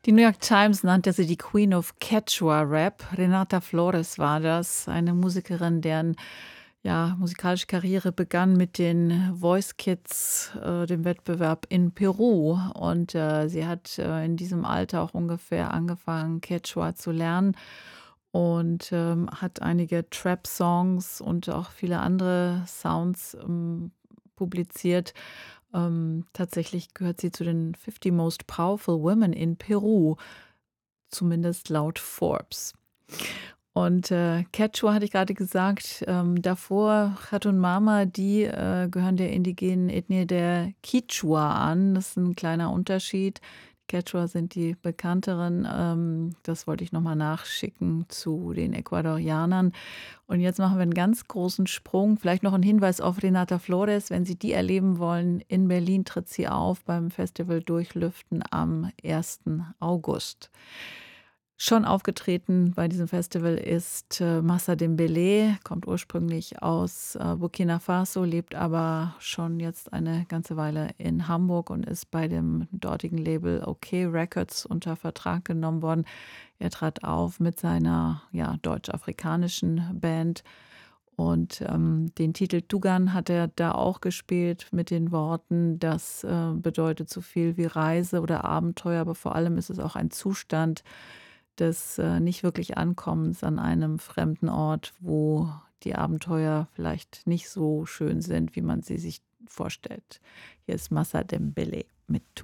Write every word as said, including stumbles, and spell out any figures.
Die New York Times nannte sie die Queen of Quechua Rap. Renata Flores war das, eine Musikerin, deren ja, musikalische Karriere begann mit den Voice Kids, äh, dem Wettbewerb in Peru. Und äh, sie hat äh, in diesem Alter auch ungefähr angefangen, Quechua zu lernen und ähm, hat einige Trap-Songs und auch viele andere Sounds ähm, publiziert. Ähm, tatsächlich gehört sie zu den fifty Most Powerful Women in Peru, zumindest laut Forbes. Und äh, Quechua hatte ich gerade gesagt, ähm, davor Chatun Mama, die äh, gehören der indigenen Ethnie der Kichwa an. Das ist ein kleiner Unterschied. Quechua sind die bekannteren. Ähm, das wollte ich noch mal nachschicken zu den Ecuadorianern. Und jetzt machen wir einen ganz großen Sprung. Vielleicht noch ein Hinweis auf Renata Flores. Wenn Sie die erleben wollen, in Berlin tritt sie auf beim Festival Durchlüften am ersten August. Schon aufgetreten bei diesem Festival ist äh, Massa Dembélé, kommt ursprünglich aus äh, Burkina Faso, lebt aber schon jetzt eine ganze Weile in Hamburg und ist bei dem dortigen Label OK Records unter Vertrag genommen worden. Er trat auf mit seiner ja, deutsch-afrikanischen Band und ähm, den Titel Tugan hat er da auch gespielt mit den Worten, das äh, bedeutet so viel wie Reise oder Abenteuer, aber vor allem ist es auch ein Zustand des äh, nicht wirklich Ankommens an einem fremden Ort, wo die Abenteuer vielleicht nicht so schön sind, wie man sie sich vorstellt. Hier ist Massa Dembélé mit Tu.